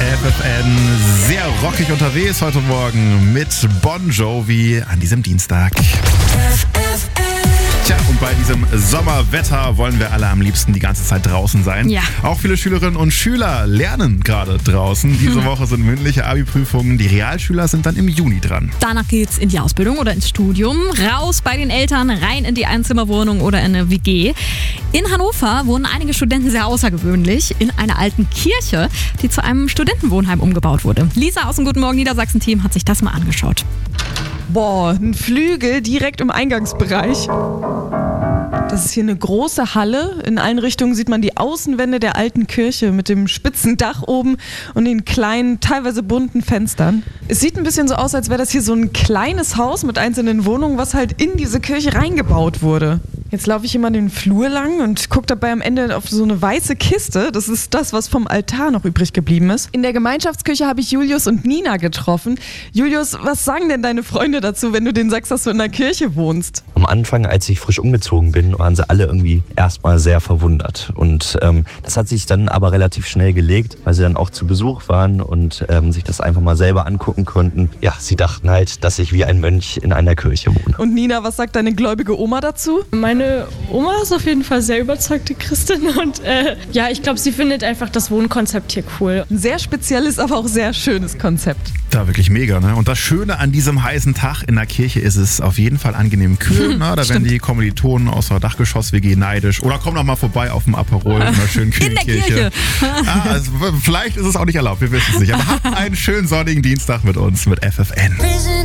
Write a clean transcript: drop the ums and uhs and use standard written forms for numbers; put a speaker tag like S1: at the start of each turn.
S1: FFN sehr rockig unterwegs heute Morgen mit Bon Jovi an diesem Dienstag. Tja, und bei diesem Sommerwetter wollen wir alle am liebsten die ganze Zeit draußen sein.
S2: Ja.
S1: Auch viele Schülerinnen und Schüler lernen gerade draußen. Diese Woche sind mündliche Abi-Prüfungen. Die Realschüler sind dann im Juni dran.
S2: Danach geht's in die Ausbildung oder ins Studium. Raus bei den Eltern, rein in die Einzimmerwohnung oder in eine WG. In Hannover wohnen einige Studenten sehr außergewöhnlich in einer alten Kirche, die zu einem Studentenwohnheim umgebaut wurde. Lisa aus dem Guten Morgen Niedersachsen-Team hat sich das mal angeschaut.
S3: Boah, ein Flügel direkt im Eingangsbereich. Das ist hier eine große Halle. In allen Richtungen sieht man die Außenwände der alten Kirche mit dem spitzen Dach oben und den kleinen, teilweise bunten Fenstern. Es sieht ein bisschen so aus, als wäre das hier so ein kleines Haus mit einzelnen Wohnungen, was halt in diese Kirche reingebaut wurde. Jetzt laufe ich immer den Flur lang und gucke dabei am Ende auf so eine weiße Kiste. Das ist das, was vom Altar noch übrig geblieben ist. In der Gemeinschaftsküche habe ich Julius und Nina getroffen. Julius, was sagen denn deine Freunde dazu, wenn du denen sagst, dass du in der Kirche wohnst?
S4: Am Anfang, als ich frisch umgezogen bin, waren sie alle irgendwie erstmal sehr verwundert. Und das hat sich dann aber relativ schnell gelegt, weil sie dann auch zu Besuch waren und sich das einfach mal selber angucken konnten. Ja, sie dachten halt, dass ich wie ein Mönch in einer Kirche wohne.
S3: Und Nina, was sagt deine gläubige Oma dazu?
S5: Meine Oma ist auf jeden Fall sehr überzeugte Christin und ich glaube, sie findet einfach das Wohnkonzept hier cool.
S3: Ein sehr spezielles, aber auch sehr schönes Konzept.
S1: Da wirklich mega, ne? Und das Schöne an diesem heißen Tag in der Kirche ist es auf jeden Fall angenehm kühl. Ne? Da werden die Kommilitonen aus der Dachgeschoss-WG neidisch. Oder komm doch mal vorbei auf dem Aperol in einer schönen kühlen
S2: In der
S1: Kirche.
S2: Kirche.
S1: Also, vielleicht ist es auch nicht erlaubt, wir wissen es nicht. Aber habt einen schönen sonnigen Dienstag mit uns, mit FFN.